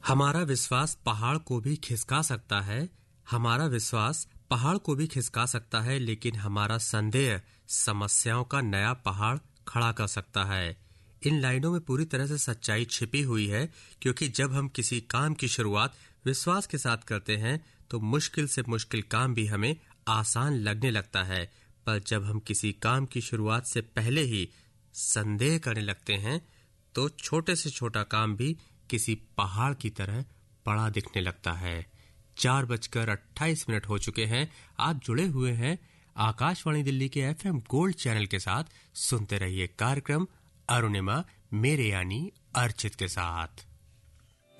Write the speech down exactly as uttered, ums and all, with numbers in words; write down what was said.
हमारा विश्वास पहाड़ को भी खिसका सकता है। हमारा विश्वास पहाड़ को भी खिसका सकता है, लेकिन हमारा संदेह समस्याओं का नया पहाड़ खड़ा कर सकता है। इन लाइनों में पूरी तरह से सच्चाई छिपी हुई है, क्योंकि जब हम किसी काम की शुरुआत विश्वास के साथ करते हैं तो मुश्किल से मुश्किल काम भी हमें आसान लगने लगता है। पर जब हम किसी काम की शुरुआत से पहले ही संदेह करने लगते हैं तो छोटे से छोटा काम भी किसी पहाड़ की तरह बड़ा दिखने लगता है। चार बजकर अट्ठाईस मिनट हो चुके हैं। आप जुड़े हुए हैं आकाशवाणी दिल्ली के एफ एम गोल्ड चैनल के साथ। सुनते रहिए कार्यक्रम अरुणिमा मेरे यानी अर्चित के साथ।